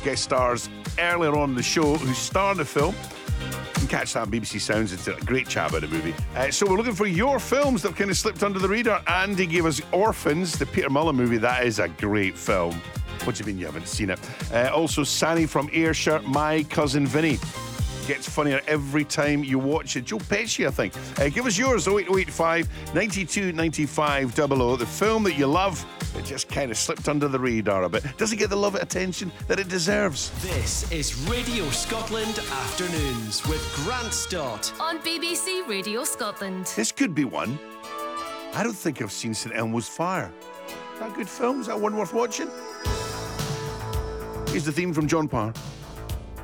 guest stars earlier on in the show who star in the film. You can catch that on BBC Sounds. It's a great chat about the movie. So we're looking for your films that have kind of slipped under the radar. Andy gave us Orphans, the Peter Mullen movie. That is a great film. What do you mean you haven't seen it? Also, Sani from Ayrshire, My Cousin Vinny. Gets funnier every time you watch it. Joe Pesci, I think. Give us yours, 08085 92 95 00. The film that you love, it just kind of slipped under the radar a bit. Doesn't get the love and attention that it deserves. This is Radio Scotland Afternoons with Grant Stott on BBC Radio Scotland. This could be one. I don't think I've seen St Elmo's Fire. Is that a good film? Is that one worth watching? Here's the theme from John Parr.